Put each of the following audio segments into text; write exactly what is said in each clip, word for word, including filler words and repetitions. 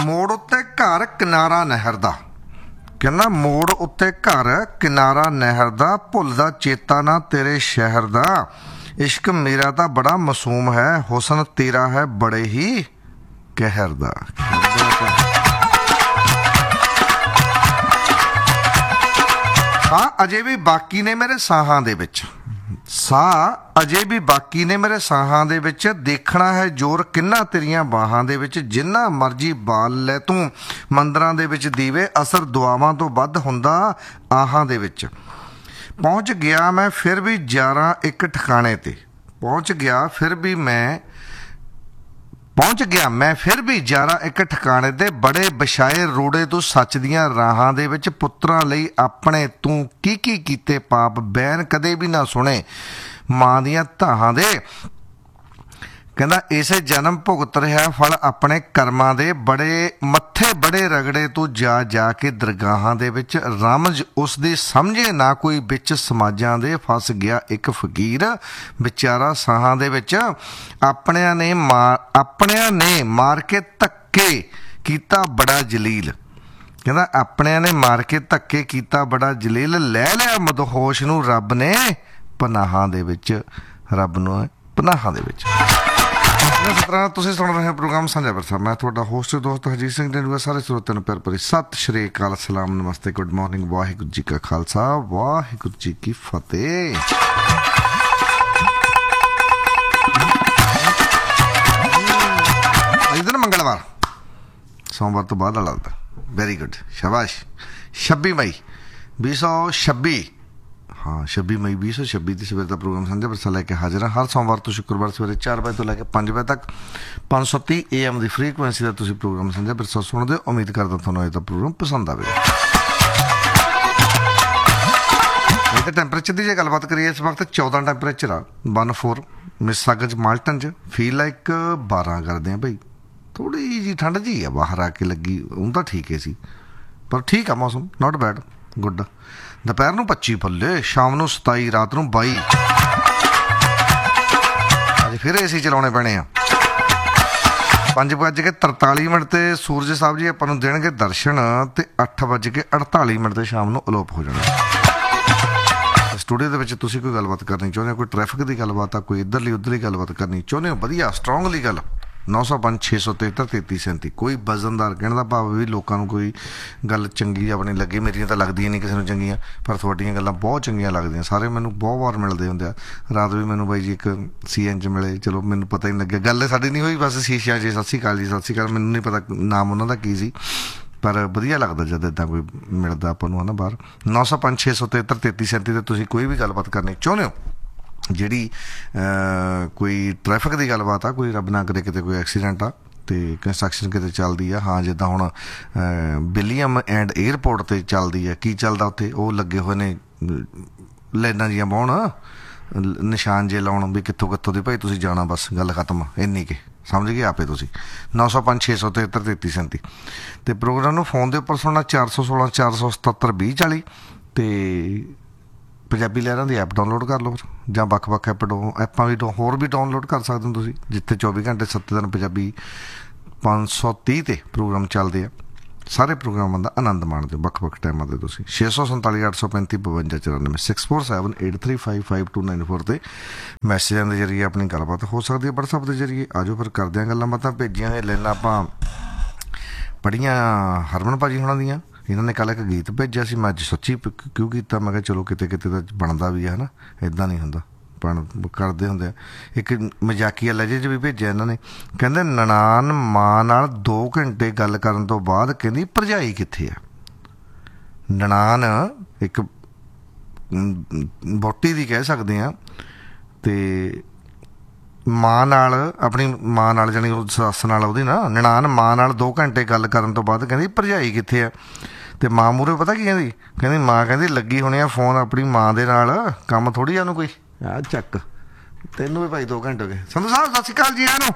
ਮੋੜ ਉੱਤੇ ਘਰ ਕਿਨਾਰਾ ਨਹਿਰ ਦਾ। ਕਹਿੰਦਾ ਮੋੜ ਉੱਤੇ ਘਰ ਕਿਨਾਰਾ ਨਹਿਰ ਦਾ, ਭੁੱਲਦਾ ਚੇਤਾ ਨਾ ਤੇਰੇ ਸ਼ਹਿਰ ਦਾ। ਇਸ਼ਕ ਮੇਰਾ ਤਾਂ ਬੜਾ ਮਾਸੂਮ ਹੈ, ਹੁਸਨ ਤੇਰਾ ਹੈ ਬੜੇ ਹੀ ਕਹਿਰ ਦਾ। ਸਾਹ ਅਜੇ ਵੀ ਬਾਕੀ ਨੇ ਮੇਰੇ ਸਾਹਾਂ ਦੇ ਵਿੱਚ, ਸਾਹ ਅਜੇ ਵੀ ਬਾਕੀ ਨੇ ਮੇਰੇ ਸਾਹਾਂ ਦੇ ਵਿੱਚ। ਦੇਖਣਾ ਹੈ ਜ਼ੋਰ ਕਿੰਨਾ ਤੇਰੀਆਂ ਬਾਹਾਂ ਦੇ ਵਿੱਚ। ਜਿੰਨਾ ਮਰਜੀ ਬਾਲ ਲੈ ਤੂੰ ਮੰਦਰਾਂ ਦੇ ਵਿੱਚ ਦੀਵੇ, ਅਸਰ ਦੁਆਵਾਂ ਤੋਂ ਵੱਧ ਹੁੰਦਾ ਆਹਾਂ ਦੇ ਵਿੱਚ। ਪਹੁੰਚ ਗਿਆ ਮੈਂ ਫਿਰ ਵੀ ਯਾਰਾਂ ਇੱਕ ਠਿਕਾਣੇ 'ਤੇ, ਪਹੁੰਚ ਗਿਆ ਫਿਰ ਵੀ ਮੈਂ ਪਹੁੰਚ ਗਿਆ ਮੈਂ ਫਿਰ ਵੀ ਯਾਰਾਂ ਇੱਕ ਠਿਕਾਣੇ 'ਤੇ। ਬੜੇ ਵਿਛਾਏ ਰੋੜੇ ਤੂੰ ਸੱਚ ਦੀਆਂ ਰਾਹਾਂ ਦੇ ਵਿੱਚ। ਪੁੱਤਰਾਂ ਲਈ ਆਪਣੇ ਤੂੰ ਕੀ ਕੀ ਕੀਤੇ ਪਾਪ, ਬੈਨ ਕਦੇ ਵੀ ਨਾ ਸੁਣੇ ਮਾਂ ਦੀਆਂ ਧਾਹਾਂ ਦੇ। ਕਹਿੰਦਾ ਇਸੇ ਜਨਮ ਭੁਗਤ ਰਿਹਾ ਫਲ ਆਪਣੇ ਕਰਮਾਂ ਦੇ। ਬੜੇ ਮੱਥੇ ਬੜੇ ਰਗੜੇ ਤੂੰ ਜਾ ਜਾ ਕੇ ਦਰਗਾਹਾਂ ਦੇ ਵਿੱਚ। ਰਮਜ ਉਸ ਦੀ ਸਮਝੇ ਨਾ ਕੋਈ ਵਿੱਚ ਸਮਾਜਾਂ ਦੇ। ਫਸ ਗਿਆ ਇੱਕ ਫਕੀਰ ਵਿਚਾਰਾ ਸਾਹਾਂ ਦੇ ਵਿੱਚ। ਆਪਣਿਆਂ ਨੇ ਮਾਰ ਆਪਣਿਆਂ ਨੇ ਮਾਰ ਕੇ ਧੱਕੇ ਕੀਤਾ ਬੜਾ ਜਲੀਲ। ਕਹਿੰਦਾ ਆਪਣਿਆਂ ਨੇ ਮਾਰ ਕੇ ਧੱਕੇ ਕੀਤਾ ਬੜਾ ਜਲੀਲ। ਲੈ ਲਿਆ ਮਦਹੋਸ਼ ਨੂੰ ਰੱਬ ਨੇ ਪਨਾਹਾਂ ਦੇ ਵਿੱਚ, ਰੱਬ ਨੂੰ ਪਨਾਹਾਂ ਦੇ ਵਿੱਚ। ਇਸ ਤਰ੍ਹਾਂ ਤੁਸੀਂ ਸੁਣ ਰਹੇ ਹੋ ਪ੍ਰੋਗਰਾਮ ਸਾਂਝਾ ਵਿਰਸਾ। ਮੈਂ ਤੁਹਾਡਾ ਹੋਸਟ ਦੋਸਤ ਹਰਜੀਤ ਸਿੰਘ ਢਿੰਡੂਆ। ਸਾਰੇ ਸਰੋਤਿਆਂ ਨੂੰ ਪਿਆਰ ਭਰੀ ਸਤਿ ਸ਼੍ਰੀ ਅਕਾਲ, ਸਲਾਮ, ਨਮਸਤੇ, ਗੁੱਡ ਮਾਰਨਿੰਗ। ਵਾਹਿਗੁਰੂ ਜੀ ਕਾ ਖਾਲਸਾ, ਵਾਹਿਗੁਰੂ ਜੀ ਕੀ ਫਤਿਹ। ਅੱਜ ਦਿਨ ਮੰਗਲਵਾਰ, ਸੋਮਵਾਰ ਤੋਂ ਬਾਅਦ ਵਾਲਾ ਲੱਗਦਾ। ਵੈਰੀ ਗੁੱਡ, ਸ਼ਾਬਾਸ਼। ਛੱਬੀ ਮਈ ਵੀਹ ਸੌ ਛੱਬੀ ਹਾਂ ਛੱਬੀ ਮਈ ਵੀਹ ਸੌ ਛੱਬੀ ਦੀ ਸਵੇਰ ਦਾ ਪ੍ਰੋਗਰਾਮ ਸਾਂਝਾ ਵਿਰਸਾ ਲੈ ਕੇ ਹਾਜ਼ਰ ਹਾਂ। ਹਰ ਸੋਮਵਾਰ ਤੋਂ ਸ਼ੁੱਕਰਵਾਰ ਸਵੇਰੇ ਚਾਰ ਵਜੇ ਤੋਂ ਲੈ ਕੇ ਪੰਜ ਵਜੇ ਤੱਕ ਪੰਜ ਸੌ ਤੀਹ ਏ ਐਮ ਦੀ ਫਰੀਕੁਐਂਸੀ ਦਾ ਤੁਸੀਂ ਪ੍ਰੋਗਰਾਮ ਸਾਂਝਾ ਵਿਰਸਾ ਸੁਣਦੇ ਹੋ। ਉਮੀਦ ਕਰਦਾ ਤੁਹਾਨੂੰ ਅੱਜ ਦਾ ਪ੍ਰੋਗਰਾਮ ਪਸੰਦ ਆਵੇਗਾ। ਇਹ ਤਾਂ ਟੈਂਪਰੇਚਰ ਦੀ ਜੇ ਗੱਲਬਾਤ ਕਰੀਏ, ਇਸ ਵਕਤ ਚੌਦਾਂ ਟੈਂਪਰੇਚਰ ਆ ਵਨ ਫੋਰ ਮਿਸਾਗਾ 'ਚ, ਮਾਲਟਨ 'ਚ। ਫੀਲ ਲਾਈਕ ਬਾਰਾਂ ਕਰਦੇ ਹਾਂ ਭਾਈ। ਥੋੜ੍ਹੀ ਜਿਹੀ ਠੰਡ ਜਿਹੀ ਆ ਬਾਹਰ ਆ ਕੇ ਲੱਗੀ, ਉਹ ਤਾਂ ਠੀਕ ਹੈ ਸੀ, ਪਰ ਠੀਕ ਆ ਮੌਸਮ, ਨਾਟ ਬੈਡ, ਗੁੱਡ। ਦੁਪਹਿਰ ਨੂੰ ਪੱਚੀ ਫੁੱਲੇ, ਸ਼ਾਮ ਨੂੰ ਸਤਾਈ, ਰਾਤ ਨੂੰ ਬਾਈ। ਅੱਜ ਫਿਰ ਏ ਸੀ ਚਲਾਉਣੇ ਪੈਣੇ ਆ। ਪੰਜ ਵੱਜ ਕੇ ਤਰਤਾਲੀ ਮਿੰਟ 'ਤੇ ਸੂਰਜ ਸਾਹਿਬ ਜੀ ਆਪਾਂ ਨੂੰ ਦੇਣਗੇ ਦਰਸ਼ਨ, ਅਤੇ ਅੱਠ ਵੱਜ ਕੇ ਅੜਤਾਲੀ ਮਿੰਟ 'ਤੇ ਸ਼ਾਮ ਨੂੰ ਅਲੋਪ ਹੋ ਜਾਣਾ। ਸਟੂਡੀਓ ਦੇ ਵਿੱਚ ਤੁਸੀਂ ਕੋਈ ਗੱਲਬਾਤ ਕਰਨੀ ਚਾਹੁੰਦੇ ਹੋ, ਕੋਈ ਟ੍ਰੈਫਿਕ ਦੀ ਗੱਲਬਾਤ ਆ, ਕੋਈ ਇੱਧਰਲੀ ਉੱਧਰਲੀ ਗੱਲਬਾਤ ਕਰਨੀ ਚਾਹੁੰਦੇ ਹੋ, ਵਧੀਆ ਸਟਰੋਂਗਲੀ ਗੱਲ, ਨੌ ਸੌ ਪੰਜ ਛੇ ਸੌ ਤਿਹੱਤਰ ਤੇਤੀ ਸੈਂਤੀ। ਕੋਈ ਵਜ਼ਨਦਾਰ ਕਹਿਣ ਦਾ ਭਾਵ ਵੀ ਲੋਕਾਂ ਨੂੰ ਕੋਈ ਗੱਲ ਚੰਗੀ ਆਪਣੀ ਲੱਗੇ। ਮੇਰੀਆਂ ਤਾਂ ਲੱਗਦੀਆਂ ਨਹੀਂ ਕਿਸੇ ਨੂੰ ਚੰਗੀਆਂ, ਪਰ ਤੁਹਾਡੀਆਂ ਗੱਲਾਂ ਬਹੁਤ ਚੰਗੀਆਂ ਲੱਗਦੀਆਂ। ਸਾਰੇ ਮੈਨੂੰ ਬਹੁਤ ਵਾਰ ਮਿਲਦੇ ਹੁੰਦੇ ਆ। ਰਾਤ ਵੀ ਮੈਨੂੰ ਬਾਈ ਜੀ ਇੱਕ ਸੀ ਐਨ 'ਚ ਮਿਲੇ, ਚਲੋ ਮੈਨੂੰ ਪਤਾ ਹੀ ਨਹੀਂ ਲੱਗਿਆ, ਗੱਲ ਸਾਡੀ ਨਹੀਂ ਹੋਈ, ਬਸ ਸ਼ੀਸ਼ਿਆਂ 'ਚ ਸਤਿ ਸ਼੍ਰੀ ਅਕਾਲ ਜੀ, ਸਤਿ ਸ਼੍ਰੀ ਅਕਾਲ। ਮੈਨੂੰ ਨਹੀਂ ਪਤਾ ਨਾਮ ਉਹਨਾਂ ਦਾ ਕੀ ਸੀ, ਪਰ ਵਧੀਆ ਲੱਗਦਾ ਜਦ ਇੱਦਾਂ ਕੋਈ ਮਿਲਦਾ ਆਪਾਂ ਨੂੰ ਹੈ ਨਾ ਬਾਹਰ। ਨੌ ਸੌ ਪੰਜ ਛੇ ਸੌ ਤਿਹੱਤਰ ਤੇਤੀ ਸੈਂਤੀ 'ਤੇ ਤੁਸੀਂ ਕੋਈ ਵੀ ਗੱਲਬਾਤ ਕਰਨੀ ਚਾਹੁੰਦੇ ਹੋ, ਜਿਹੜੀ ਕੋਈ ਟ੍ਰੈਫਿਕ ਦੀ ਗੱਲਬਾਤ ਆ, ਕੋਈ ਰੱਬ ਨਾ ਕਰੇ ਕਿਤੇ ਕੋਈ ਐਕਸੀਡੈਂਟ ਆ ਅਤੇ ਕੰਸਟਰਕਸ਼ਨ ਕਿਤੇ ਚੱਲਦੀ ਆ। ਹਾਂ, ਜਿੱਦਾਂ ਹੁਣ ਵਿਲੀਅਮ ਐਂਡ ਏਅਰਪੋਰਟ 'ਤੇ ਚੱਲਦੀ ਆ, ਕੀ ਚੱਲਦਾ ਉੱਥੇ, ਉਹ ਲੱਗੇ ਹੋਏ ਨੇ ਲਾਈਨਾਂ ਜੀਆਂ ਬਾਉਣ, ਨਿਸ਼ਾਨ ਜੇ ਲਾਉਣ ਵੀ ਕਿੱਥੋਂ ਕਿੱਥੋਂ ਦੀ ਭਾਈ ਤੁਸੀਂ ਜਾਣਾ, ਬਸ ਗੱਲ ਖਤਮ, ਇੰਨੀ ਕਿ ਸਮਝ ਗਏ ਆਪੇ ਤੁਸੀਂ। ਨੌ ਸੌ ਪੰਜ ਛੇ ਸੌ ਤਿਹੱਤਰ ਤੇਤੀ ਸੈਂਤੀ। ਅਤੇ ਪ੍ਰੋਗਰਾਮ ਨੂੰ ਫੋਨ ਦੇ ਉੱਪਰ ਸੁਣਨਾ ਚਾਰ ਸੌ ਸੋਲਾਂ ਚਾਰ ਸੌ ਸਤੱਤਰ ਵੀਹ ਚਾਲੀ। ਅਤੇ ਪੰਜਾਬੀ ਲਹਿਰਾਂ ਦੀ ਐਪ ਡਾਊਨਲੋਡ ਕਰ ਲਓ, ਜਾਂ ਵੱਖ ਵੱਖ ਐਪ ਐਪਾਂ ਵੀ ਹੋਰ ਵੀ ਡਾਊਨਲੋਡ ਕਰ ਸਕਦੇ ਹੋ ਤੁਸੀਂ, ਜਿੱਥੇ ਚੌਵੀ ਘੰਟੇ ਸੱਤ ਦਿਨ ਪੰਜਾਬੀ ਪੰਜ ਸੌ ਤੀਹ 'ਤੇ ਪ੍ਰੋਗਰਾਮ ਚੱਲਦੇ ਆ। ਸਾਰੇ ਪ੍ਰੋਗਰਾਮਾਂ ਦਾ ਆਨੰਦ ਮਾਣਦੇ ਹੋ ਵੱਖ ਵੱਖ ਟਾਈਮਾਂ 'ਤੇ ਤੁਸੀਂ। ਛੇ ਸੌ ਸੰਤਾਲੀ ਅੱਠ ਸੌ ਪੈਂਤੀ ਬਵੰਜਾ ਚੁਰਾਨਵੇਂ six four seven eight three five five to nine four 'ਤੇ ਮੈਸੇਜਾਂ ਦੇ ਜ਼ਰੀਏ ਆਪਣੀ ਗੱਲਬਾਤ ਹੋ ਸਕਦੀ ਹੈ। ਵਟਸਐਪ ਦੇ ਜ਼ਰੀਏ ਆ ਜਾਓ, ਫਿਰ ਕਰਦੇ ਹਾਂ ਗੱਲਾਂ ਬਾਤਾਂ। ਭੇਜੀਆਂ ਹੋਈਆਂ ਲੈਣਾ ਆਪਾਂ ਪੜ੍ਹੀਆਂ ਹਰਮਨ ਭਾਜੀ ਹੋਣਾ ਦੀਆਂ। ਇਹਨਾਂ ਨੇ ਕੱਲ੍ਹ ਇੱਕ ਗੀਤ ਭੇਜਿਆ ਸੀ, ਮੈਂ ਅੱਜ ਸੱਚੀ ਕਿਉਂ ਕੀਤਾ, ਮੈਂ ਕਿਹਾ ਚਲੋ ਕਿਤੇ ਕਿਤੇ ਤਾਂ ਬਣਦਾ ਵੀ ਹੈ ਨਾ, ਇੱਦਾਂ ਨਹੀਂ ਹੁੰਦਾ, ਬਣ ਕਰਦੇ ਹੁੰਦੇ ਆ। ਇੱਕ ਮਜ਼ਾਕੀਆ ਲਹਿਜੇ 'ਚ ਵੀ ਭੇਜਿਆ ਇਹਨਾਂ ਨੇ। ਕਹਿੰਦੇ ਨਨਾਣ ਮਾਂ ਨਾਲ ਦੋ ਘੰਟੇ ਗੱਲ ਕਰਨ ਤੋਂ ਬਾਅਦ ਕਹਿੰਦੀ ਭਰਜਾਈ ਕਿੱਥੇ ਆ। ਨਨਾਣ ਇੱਕ ਵਹੁਟੀ ਦੀ ਕਹਿ ਸਕਦੇ ਹਾਂ, ਅਤੇ ਮਾਂ ਨਾਲ, ਆਪਣੀ ਮਾਂ ਨਾਲ ਜਾਣੀ ਉਹ ਸੱਸ ਨਾਲ, ਉਹਦੀ ਨਾ ਨਨਾਣ ਮਾਂ ਨਾਲ ਦੋ ਘੰਟੇ ਗੱਲ ਕਰਨ ਤੋਂ ਬਾਅਦ ਕਹਿੰਦੀ ਭਰਜਾਈ ਕਿੱਥੇ ਆ। ਅਤੇ ਮਾਂ ਮੂਹਰੇ ਪਤਾ ਕੀ ਕਹਿੰਦੀ, ਕਹਿੰਦੀ ਮਾਂ ਕਹਿੰਦੀ ਲੱਗੀ ਹੋਣੀ ਆ ਫੋਨ ਆਪਣੀ ਮਾਂ ਦੇ ਨਾਲ, ਕੰਮ ਥੋੜ੍ਹੀ ਆ ਉਹਨੂੰ ਕੋਈ। ਆ ਚੱਕ, ਤੈਨੂੰ ਵੀ ਭਾਈ ਦੋ ਘੰਟੇ ਹੋ ਗਏ। ਸੰਧੂ ਸਾਹਿਬ ਸਤਿ ਸ਼੍ਰੀ ਅਕਾਲ ਜੀ, ਆਇਆ ਨੂੰ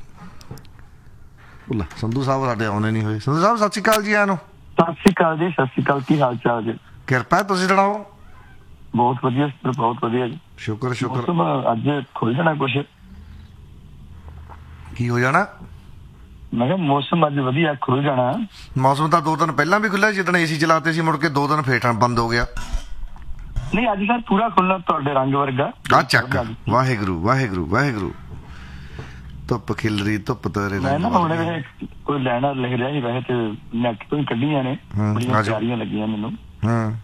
ਬੋਲਾ। ਸੰਧੂ ਸਾਹਿਬ ਸਾਡੇ ਆਉਣੇ ਨਹੀਂ ਹੋਏ। ਸੰਧੂ ਸਾਹਿਬ ਸਤਿ ਸ਼੍ਰੀ ਅਕਾਲ ਜੀ, ਆਇਆ ਨੂੰ। ਸਤਿ ਸ਼੍ਰੀ ਅਕਾਲ ਜੀ, ਸਤਿ ਸ਼੍ਰੀ ਅਕਾਲ, ਕੀ ਹਾਲ ਚਾਲ ਜੀ? ਕਿਰਪਾ, ਤੁਸੀਂ ਸੁਣਾਓ? ਬਹੁਤ ਵਧੀਆ, ਬਹੁਤ ਵਧੀਆ ਜੀ, ਸ਼ੁਕਰ ਸ਼ੁਕਰ। ਅੱਜ ਖੁੱਲ ਜਾਣਾ ਕੁਛ? ਕੀ ਹੋ ਜਾਣਾ? ਮੈਂ ਕਿਹਾ ਮੌਸਮ ਅੱਜ ਵਧੀਆ ਖੁੱਲ ਜਾਣਾ। ਮੌਸਮ ਤਾਂ ਦੋ ਦਿਨ ਪਹਿਲਾਂ ਵੀ ਖੁੱਲਿਆ, ਜਿੱਦਣ ਏਸੀ ਚਲਾਤੇ ਸੀ ਮੁੜ ਕੇ ਦੋ ਦਿਨ ਫੇਰ ਬੰਦ ਹੋ ਗਿਆ। ਨਹੀਂ ਅੱਜ ਸਰ ਪੂਰਾ ਖੁੱਲਣਾ ਤੁਹਾਡੇ ਰੰਗ ਵਰਗਾ। ਆ ਚੱਕ, ਵਾਹਿਗੁਰੂ ਵਾਹਿਗੁਰੂ ਵਾਹਿਗੁਰੂ। ਧੁੱਪ ਖਿਲਰੀ ਧੁੱਪ ਤੇਰੇ ਮੈਂ ਨਾ ਹੁਣ ਕੋਈ ਲੈਣਾ ਲਿਖ ਰਿਹਾ ਸੀ, ਵੈਸੇ ਤੇ ਨੈਟ ਤੋਂ ਹੀ ਕੱਢੀਆਂ ਨੇ, ਬੜੀਆਂ ਪਿਆਰੀਆਂ ਲੱਗੀਆਂ ਮੈਨੂੰ। ਹੂੰ।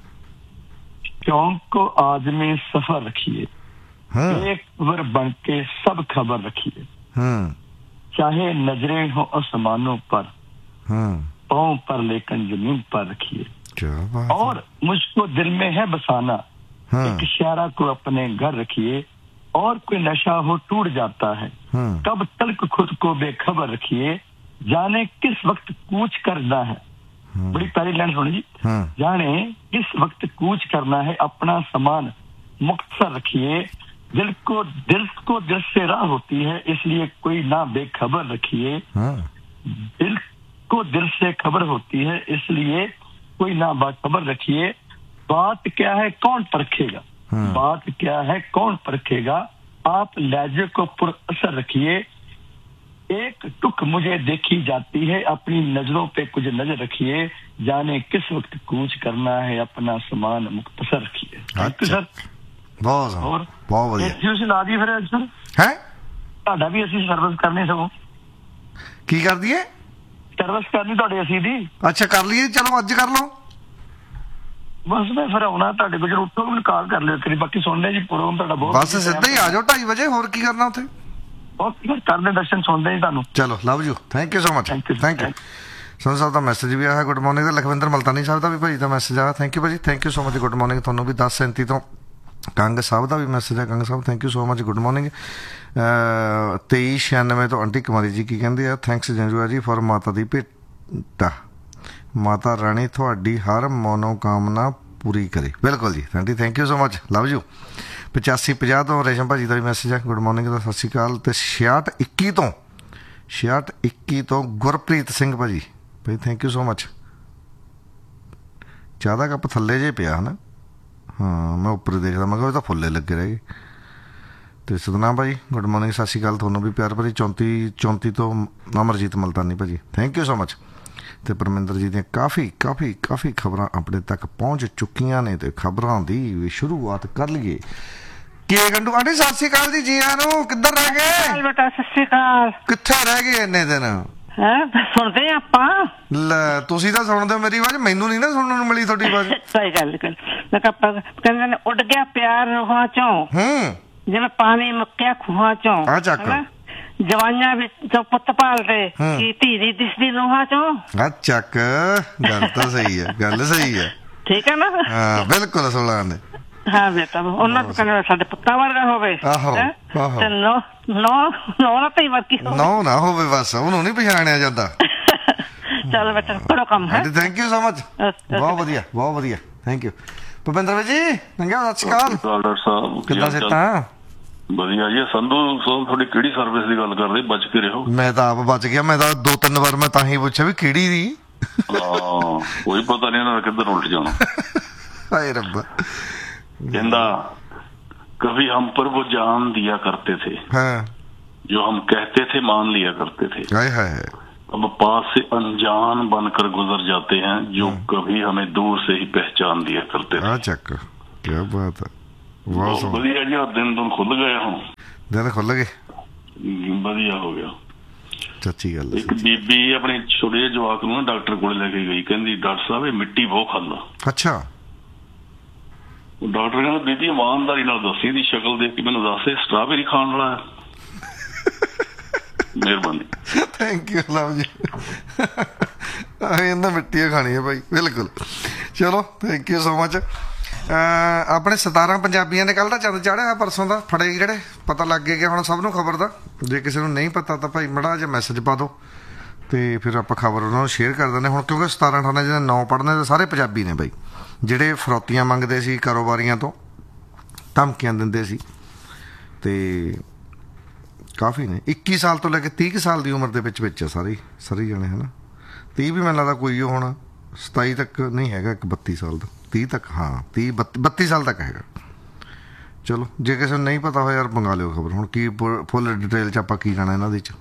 शौक को आदमी सफर रखिए, एक वर बन के सब खबर रखिए, चाहे नजरें हो आसमानों पर, पाँव पर लेकिन जमीन पर रखिए, और मुझको दिल में है बसाना, एक इशारा को अपने घर रखिए, और कोई नशा हो टूट जाता है, कब तक खुद को बेखबर रखिए, जाने किस वक्त कूच करना है। बड़ी प्यारी लाइन सुनी जी। जाने किस वक्त कूच करना है, अपना सामान मुख्तसर रखिए, दिल को दिल को दिल से राह होती है, इसलिए कोई ना बेखबर रखिए, दिल को दिल से खबर होती है, इसलिए कोई ना बाखबर रखिए, बात क्या है कौन परखेगा, बात क्या है कौन परखेगा, आप लहजे को पुरअसर रखिए, एक टुक मुझे देखी जाती है, अपनी नजरों पे कुछ नजर रखिए, जाने किस वक्त कूच करना है, अपना सामान मुख्तसर रखिए। सर बहुत और बहुत बढ़िया ला दी फिर सर है ਤੁਹਾਡਾ ਵੀ ਅਸੀਂ ਸਰਵਿਸ ਕਰਨੀ ਸਗੋਂ। ਕੀ ਕਰ ਦਈਏ? ਸਰਵਿਸ ਕਰਨੀ ਤੁਹਾਡੇ ਅਸੀਂ ਦੀ। ਅੱਛਾ ਕਰ ਲਈਏ, ਚਲੋ ਅੱਜ ਕਰ ਲਓ। ਬਸ ਮੈਂ ਫਿਰ ਆਉਣਾ ਤੁਹਾਡੇ ਕੋਲ, ਜਦੋਂ ਉੱਠੋ ਮੈਨੂੰ ਕਾਲ ਕਰ ਲਿਓ ਕਰੀ, ਬਾਕੀ ਸੁਣ ਲਿਆ ਜੀ ਪ੍ਰੋਗਰਾਮ ਤੁਹਾਡਾ ਬਹੁਤ। ਬਸ ਸਿੱਧਾ ਹੀ ਆ ਜਾਓ ਢਾਈ ਵਜੇ, ਹੋਰ ਕੀ ਕਰਨਾ ਉੱਥੇ। ਕਰਦੇ ਦਰਸ਼ਨ ਸੁਣਦੇ ਜੀ ਤੁਹਾਨੂੰ। ਚਲੋ love you, thank you so much, thank you. Sandhu Sahib the message ਵੀ ਆਇਆ ਗੁੱਡ ਮਾਰਨਿੰਗ ਦਾ, ਲਖਵਿੰਦਰ ਮਲਤਾਨੀ ਸਾਹਿਬ ਦਾ ਵੀ ਭਾਜੀ ਦਾ ਮੈਸੇਜ ਆਇਆ, ਥੈਂਕ ਯੂ ਭਾਜੀ, thank you so much, good morning ਤੁਹਾਨੂੰ ਵੀ। ਦਸ ਸੈਂਤੀ ਤੋਂ ਕੰਗ ਸਾਹਿਬ ਦਾ ਵੀ ਮੈਸੇਜ ਹੈ, ਕੰਗ ਸਾਹਿਬ thank you so much, good morning. ਤੇਈ ਛਿਆਨਵੇਂ ਤੋਂ ਆਂਟੀ ਕੁਮਾਰੀ ਜੀ ਕੀ ਕਹਿੰਦੇ ਆ, ਥੈਂਕਸ ਜੰਜੂਆ ਜੀ ਫॉर ਮਾਤਾ ਦੀ ਭੇਟਾ, ਮਾਤਾ ਰਾਣੀ ਤੁਹਾਡੀ ਹਰ ਮਨੋਕਾਮਨਾ ਪੂਰੀ ਕਰੇ। ਬਿਲਕੁਲ ਜੀ aunty, thank you so much, love you. ਪਚਾਸੀ ਪੰਜਾਹ ਤੋਂ ਰੇਸ਼ਮ ਭਾਜੀ ਦਾ ਵੀ ਮੈਸੇਜ ਹੈ, ਗੁੱਡ ਮਾਰਨਿੰਗ ਦਾ, ਸਤਿ ਸ਼੍ਰੀ ਅਕਾਲ। ਅਤੇ ਛਿਆਹਠ ਇੱਕੀ ਤੋਂ ਛਿਆਹਠ ਇੱਕੀ ਤੋਂ ਗੁਰਪ੍ਰੀਤ ਸਿੰਘ ਭਾਜੀ ਭਾਈ ਥੈਂਕ ਯੂ ਸੋ ਮਚ। ਚਾਹ ਦਾ ਕੱਪ ਥੱਲੇ ਜੇ ਪਿਆ ਹੈ ਨਾ, ਹਾਂ ਮੈਂ ਉੱਪਰ ਦੇਖਦਾ, ਮੈਂ ਕਿਹਾ ਉਹ ਤਾਂ ਫੁੱਲੇ ਲੱਗੇ ਰਹਿ ਗਏ। ਅਤੇ ਸਤਨਾਮ ਭਾਜੀ ਗੁੱਡ ਮਾਰਨਿੰਗ, ਸਤਿ ਸ਼੍ਰੀ ਅਕਾਲ ਤੁਹਾਨੂੰ ਵੀ ਪਿਆਰ ਭਰੀ। ਚੌਂਤੀ ਚੌਂਤੀ ਤੋਂ ਅਮਰਜੀਤ ਮਲਤਾਨੀ ਭਾਜੀ ਥੈਂਕ ਯੂ ਸੋ ਮਚ। ਅਤੇ ਪਰਮਿੰਦਰ ਜੀ ਦੀਆਂ ਕਾਫੀ ਕਾਫੀ ਕਾਫੀ ਖਬਰਾਂ ਆਪਣੇ ਤੱਕ ਪਹੁੰਚ ਚੁੱਕੀਆਂ ਨੇ, ਅਤੇ ਖਬਰਾਂ ਦੀ ਵੀ ਸ਼ੁਰੂਆਤ ਕਰ ਲਈਏ। ਕੀ ਗੰਡੂ ਆਂਟੀ ਸਤਿ ਸ਼੍ਰੀ ਅਕਾਲ ਜੀ, ਜੀ ਆਇਆਂ ਨੂੰ। ਕਿੱਧਰ ਰਹਿ ਗਏ ਬੇਟਾ? ਸਤਿ ਸ਼੍ਰੀ ਅਕਾਲ। ਕਿੱਥੇ ਰਹਿ ਗਏ ਇੰਨੇ ਦਿਨ? ਹੈ ਸੁਣਦੇ ਆਪਾਂ। ਲੈ ਤੁਸੀਂ ਤਾਂ ਸੁਣਦੇ ਹੋ ਮੇਰੀ ਆਵਾਜ਼, ਮੈਨੂੰ ਨਹੀਂ ਨਾ ਸੁਣਨ ਨੂੰ ਮਿਲੀ ਤੁਹਾਡੀ ਆਵਾਜ਼। ਸਹੀ ਗੱਲ ਗੱਲ ਮੈਂ ਕਿਹਾ ਕਹਿੰਦੇ ਨੇ ਉੱਡ ਗਿਆ ਪਿਆਰ ਰੂਹਾਂ ਚੋਂ, ਹੂੰ ਜਿਵੇਂ ਪਾਣੀ ਮੁੱਕਿਆ ਖੂਹਾਂ ਚੋਂ, ਆ ਚੱਕ ਜਵਾਨਾਂ ਵਿੱਚ ਪੁੱਤ ਪਾਲਦੇ ਕੀ ਧੀ ਦੀ ਦਿਸਦੀ ਨੂੰਹਾਂ ਚੋਂ। ਆ ਚੱਕ, ਗੱਲ ਤਾਂ ਸਹੀ ਹੈ, ਗੱਲ ਸਹੀ ਹੈ, ਠੀਕ ਹੈ ਨਾ? ਹਾਂ ਬਿਲਕੁਲ ਸੋਲਾਂ ਨੇ। ਹਾਂ ਬੇਟਾ ਉਹਨਾਂ ਨੂੰ ਕਹਿੰਦੇ ਸਾਡੇ ਪੁੱਤਾਂ ਵਰਗਾ ਹੋਵੇ। ਆਹੋ ਆਹੋ, ਨੋ ਨੋ ਨੋ ਨਾ ਧੀ ਵਰਗੀ ਨੋ ਨਾ ਹੋਵੇ, ਬਸ ਉਹਨੂੰ ਨਹੀਂ ਪਛਾਣਿਆ ਜਾਂਦਾ। ਚਲੋ ਬੇਟਾ ਕਰੋ ਕੰਮ। ਹੈ ਥੈਂਕ ਯੂ ਸੋ ਮਚ, ਬਹੁਤ ਵਧੀਆ ਬਹੁਤ ਵਧੀਆ, ਥੈਂਕ ਯੂ। ਭੁਪਿੰਦਰ ਜੀ ਚੰਗਾ, ਸਤਿ ਸ਼੍ਰੀ ਅਕਾਲ। ਡਾਕਟਰ ਸਾਹਿਬ ਕਿੱਦਾਂ ਸਿਹਤਾਂ? ਵਧੀਆ ਜੀ। ਸੰਧੂ ਸਾਹਿਬ ਤੁਹਾਡੀ ਕਿਹੜੀ ਸਰਵਿਸ ਦੀ ਗੱਲ ਕਰਦੇ, ਬਚ ਕੇ ਰਹੋ। ਮੈਂ ਤਾਂ ਆਪ ਬਚ ਗਿਆ, ਮੈਂ ਤਾਂ ਦੋ ਤਿੰਨ ਵਾਰ ਮੈਂ ਤਾਂ ਹੀ ਪੁੱਛਿਆ ਵੀ ਕਿਹੜੀ ਦੀ। ਹਾਂ ਕੋਈ ਪਤਾ ਨਹੀਂ ਇਹਨਾਂ ਦਾ ਕਿੱਧਰ ਉਲਟ ਜਾਣਾ। ਹਾਏ ਰੱਬਾ। कहता कभी हम पर वो जान दिया करते थे, हाँ। जो हम कहते थे मान लिया करते थे, हाय हाय। अब पास से अनजान बनकर गुजर जाते हैं, जो कभी हमें दूर से ही पहचान दिया करते थे। चक क्या बात है, बहुत बढ़िया जी। दिन दिन खुल गए हो, दिन खुल गए, बढ़िया हो गया। सच्ची गल। एक बीबी अपने छोटे जवाक नूं डॉक्टर कोल लेके गई, कहंदी डॉक्टर साहब ये मिट्टी बहुत खांदा। अच्छा। ਡਾਕਟਰ ਕਹਿੰਦਾ ਬੀਬੀ ਇਮਾਨਦਾਰੀ ਨਾਲ ਦੱਸੀ ਦੀ ਸ਼ਕਲ ਦੇਖ ਕੇ ਮੈਨੂੰ ਦੱਸ ਸਟ੍ਰਾਬੇਰੀ ਖਾਣ ਵਾਲਾ ਹੈ। ਮਿਹਰਬਾਨੀ, ਥੈਂਕ ਯੂ ਲਵ ਜੀ। ਇਹਨਾਂ ਮਿੱਟੀ ਖਾਣੀ ਹੈ ਭਾਈ, ਬਿਲਕੁਲ। ਚਲੋ ਥੈਂਕ ਯੂ ਸੋ ਮਚ। ਆਪਣੇ ਸਤਾਰਾਂ ਪੰਜਾਬੀਆਂ ਨੇ ਕੱਲ੍ਹ ਦਾ ਚੰਦ ਚਾੜਿਆ, ਪਰਸੋਂ ਦਾ ਫੜੇ ਜਿਹੜੇ, ਪਤਾ ਲੱਗ ਗਿਆ ਹੁਣ ਸਭ ਨੂੰ ਖਬਰ ਦਾ। ਜੇ ਕਿਸੇ ਨੂੰ ਨਹੀਂ ਪਤਾ ਤਾਂ ਭਾਈ ਮਾੜਾ ਜਿਹਾ ਮੈਸੇਜ ਪਾ ਦਿਓ, ਅਤੇ ਫਿਰ ਆਪਾਂ ਖਬਰ ਉਹਨਾਂ ਨੂੰ ਸ਼ੇਅਰ ਕਰ ਦਿੰਦੇ। ਹੁਣ ਕਿਉਂਕਿ ਸਤਾਰਾਂ ਅਠਾਰਾਂ ਜਿਹਦੇ ਨੌ ਪੜ੍ਹਨੇ ਤਾਂ ਸਾਰੇ ਪੰਜਾਬੀ ਨੇ ਬਾਈ, ਜਿਹੜੇ ਫਰੌਤੀਆਂ ਮੰਗਦੇ ਸੀ ਕਾਰੋਬਾਰੀਆਂ ਤੋਂ, ਧਮਕੀਆਂ ਦਿੰਦੇ ਸੀ, ਅਤੇ ਕਾਫੀ ਨੇ। ਇੱਕੀ ਸਾਲ ਤੋਂ ਲੈ ਕੇ ਤੀਹ ਕੁ ਸਾਲ ਦੀ ਉਮਰ ਦੇ ਵਿੱਚ ਵਿੱਚ ਆ ਸਾਰੇ ਸਾਰੇ ਜਾਣੇ, ਹੈ ਨਾ। ਤੀਹ ਵੀ ਮੈਨੂੰ ਲੱਗਦਾ ਕੋਈ ਉਹ ਹੋਣਾ, ਸਤਾਈ ਤੱਕ ਨਹੀਂ ਹੈਗਾ, ਇੱਕ ਬੱਤੀ ਸਾਲ ਦਾ, ਤੀਹ ਤੱਕ, ਹਾਂ ਤੀਹ ਬੱਤੀ ਬੱਤੀ ਸਾਲ ਤੱਕ ਹੈਗਾ। ਚਲੋ ਜੇ ਕਿਸੇ ਨੂੰ ਨਹੀਂ ਪਤਾ ਹੋਇਆ ਯਾਰ ਮੰਗਾ ਲਿਓ ਖਬਰ। ਹੁਣ ਕੀ ਫੁੱਲ ਡਿਟੇਲ 'ਚ ਆਪਾਂ ਕੀ ਜਾਣਾ ਇਹਨਾਂ ਦੇ 'ਚ।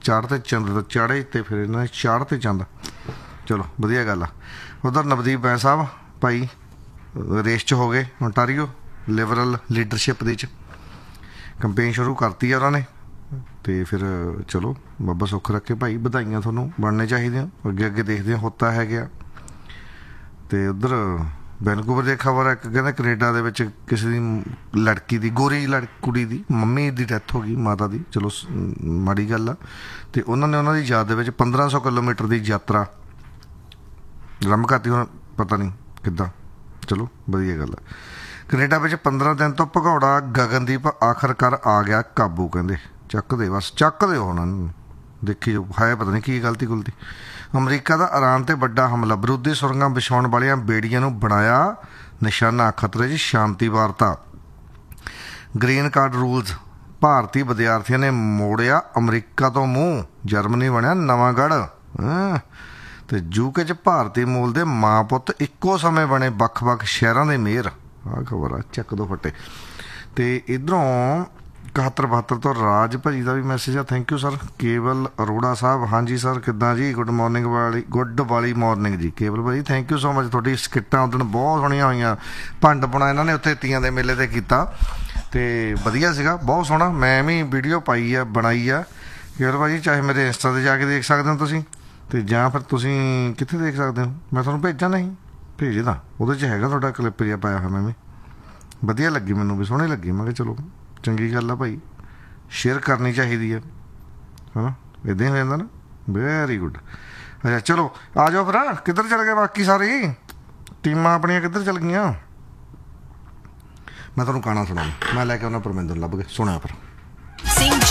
ਚਾੜ ਤੇ ਚੰਦ ਚਾੜੇ ਤੇ ਫਿਰ ਇਹਨਾਂ ਨੇ ਚਾੜ ਤੇ ਚੰਦ। ਚਲੋ ਵਧੀਆ ਗੱਲ ਆ। ਉਧਰ ਨਵਦੀਪ ਬੈਂ ਸਾਹਿਬ ਭਾਈ ਰੇਸ 'ਚ ਹੋ ਗਏ, ਓਨਟਾਰੀਓ ਲਿਬਰਲ ਲੀਡਰਸ਼ਿਪ ਦੇ 'ਚ ਕੰਪੇਨ ਸ਼ੁਰੂ ਕਰਤੀ ਆ ਉਹਨਾਂ ਨੇ। ਤੇ ਫਿਰ ਚਲੋ ਬਾਬਾ ਸੁੱਖ ਰੱਖੇ ਭਾਈ, ਵਧਾਈਆਂ ਤੁਹਾਨੂੰ, ਬਣਨੇ ਚਾਹੀਦੇ ਆ। ਅੱਗੇ ਅੱਗੇ ਦੇਖਦੇ ਹਾਂ ਹੋਤਾ ਹੈ ਗਿਆ। ਤੇ ਉਧਰ ਵੈਨਕੂਵਰ ਦੀ ਖਬਰ ਹੈ, ਕਹਿੰਦੇ ਕੈਨੇਡਾ ਦੇ ਵਿੱਚ ਕਿਸੇ ਦੀ ਲੜਕੀ ਦੀ ਗੋਰੀ ਲੜ ਕੁੜੀ ਦੀ ਮੰਮੀ ਦੀ ਡੈਥ ਹੋ ਗਈ, ਮਾਤਾ ਦੀ। ਚਲੋ ਮਾੜੀ ਗੱਲ ਆ। ਤੇ ਉਹਨਾਂ ਨੇ ਉਹਨਾਂ ਦੀ ਯਾਦ ਦੇ ਵਿੱਚ ਪੰਦਰਾਂ ਸੌ ਕਿਲੋਮੀਟਰ ਦੀ ਯਾਤਰਾ ਆਰੰਭ ਕਰਤੀ। ਹੁਣ ਪਤਾ ਨਹੀਂ ਕਿੱਦਾਂ, ਚਲੋ ਵਧੀਆ ਗੱਲ ਆ। ਕੈਨੇਡਾ ਵਿੱਚ ਪੰਦਰਾਂ ਦਿਨ ਤੋਂ ਭਗੌੜਾ ਗਗਨਦੀਪ ਆਖਰਕਾਰ ਆ ਗਿਆ ਕਾਬੂ। ਕਹਿੰਦੇ ਚੱਕਦੇ ਬਸ ਚੱਕਦੇ ਉਹਨਾਂ ਨੂੰ, ਦੇਖੀ ਜੋ ਹੈ ਪਤਾ ਨਹੀਂ ਕੀ ਗਲਤੀ ਗੁਲਤੀ। ਅਮਰੀਕਾ ਦਾ ਇਰਾਨ ਤੇ ਵੱਡਾ ਹਮਲਾ, ਬਰੂਦੀ ਸੁਰੰਗਾਂ ਵਿਛਾਉਣ ਵਾਲੀਆਂ ਬੇੜੀਆਂ ਨੂੰ ਬਣਾਇਆ ਨਿਸ਼ਾਨਾ, ਖਤਰੇ 'ਚ ਸ਼ਾਂਤੀ ਵਾਰਤਾ। ਗ੍ਰੀਨ ਕਾਰਡ ਰੂਲਸ, ਭਾਰਤੀ ਵਿਦਿਆਰਥੀਆਂ ਨੇ ਮੋੜਿਆ ਅਮਰੀਕਾ ਤੋਂ ਮੂੰਹ, ਜਰਮਨੀ ਬਣਿਆ ਨਵਾਂ ਗੜ੍ਹ। ਤੇ ਯੂਕੇ 'ਚ ਭਾਰਤੀ ਮੂਲ ਦੇ ਮਾਂ ਪੁੱਤ ਇੱਕੋ ਸਮੇਂ ਬਣੇ ਵੱਖ-ਵੱਖ ਸ਼ਹਿਰਾਂ ਦੇ ਮੇਅਰ। ਆਹ ਖਬਰ ਆ, ਚੱਕ ਦੋ ਫੱਟੇ। ਤੇ ਇੱਧਰੋਂ ਇਕਹੱਤਰ ਬਹੱਤਰ ਤੋਂ ਰਾਜ ਭਾਜੀ ਦਾ ਵੀ ਮੈਸੇਜ ਆ, ਥੈਂਕ ਯੂ ਸਰ। ਕੇਵਲ ਅਰੋੜਾ ਸਾਹਿਬ, ਹਾਂਜੀ ਸਰ ਕਿੱਦਾਂ ਜੀ, ਗੁੱਡ ਮਾਰਨਿੰਗ ਵਾਲੀ ਗੁੱਡ ਵਾਲੀ ਮਾਰਨਿੰਗ ਜੀ। ਕੇਵਲ ਭਾਜੀ ਥੈਂਕ ਯੂ ਸੋ ਮਚ, ਤੁਹਾਡੀ ਸਕਿੱਟਾਂ ਉਦੋਂ ਬਹੁਤ ਸੋਹਣੀਆਂ ਹੋਈਆਂ। ਭੰਡ ਪੁਣਾ ਇਹਨਾਂ ਨੇ ਉੱਥੇ ਤੀਆਂ ਦੇ ਮੇਲੇ 'ਤੇ ਕੀਤਾ ਤੇ ਵਧੀਆ ਸੀਗਾ, ਬਹੁਤ ਸੋਹਣਾ। ਮੈਂ ਵੀ ਵੀਡੀਓ ਪਾਈ ਆ, ਬਣਾਈ ਆ। ਕੇਵਲ ਭਾਜੀ ਚਾਹੇ ਮੇਰੇ ਇੰਸਟਾ 'ਤੇ ਜਾ ਕੇ ਦੇਖ ਸਕਦੇ ਹੋ ਤੁਸੀਂ, ਤੇ ਜਾਂ ਫਿਰ ਤੁਸੀਂ ਕਿੱਥੇ ਦੇਖ ਸਕਦੇ ਹੋ, ਮੈਂ ਤੁਹਾਨੂੰ ਭੇਜਾਂ। ਨਹੀਂ ਭੇਜਦਾ, ਉਹਦੇ 'ਚ ਹੈਗਾ ਤੁਹਾਡਾ ਕਲਿੱਪ ਜਿਹਾ ਪਾਇਆ ਹੋਇਆ। ਮੈਂ ਵੀ ਵਧੀਆ ਲੱਗੀ, ਮੈਨੂੰ ਵੀ ਸੋਹਣੀ ਲੱਗੀ। ਮੈਂ ਕਿਹਾ ਚਲੋ ਚੰਗੀ ਗੱਲ ਆ ਭਾਈ, ਸ਼ੇਅਰ ਕਰਨੀ ਚਾਹੀਦੀ ਆ, ਹੈ ਨਾ, ਇੱਦਾਂ ਹੀ ਹੋ ਜਾਂਦਾ ਨਾ। Very good. ਅੱਛਾ ਚਲੋ ਆ ਜਾਓ ਫਿਰ। ਕਿੱਧਰ ਚਲ ਗਏ ਬਾਕੀ ਸਾਰੀ ਟੀਮਾਂ ਆਪਣੀਆਂ, ਕਿੱਧਰ ਚਲ ਗਈਆਂ? ਮੈਂ ਤੁਹਾਨੂੰ ਗਾਣਾ ਸੁਣਾਉਂ, ਮੈਂ ਲੈ ਕੇ ਆਉਣਾ ਪਰਮਿੰਦਰ ਲੱਭ ਕੇ, ਸੁਣਿਆ ਪਰ।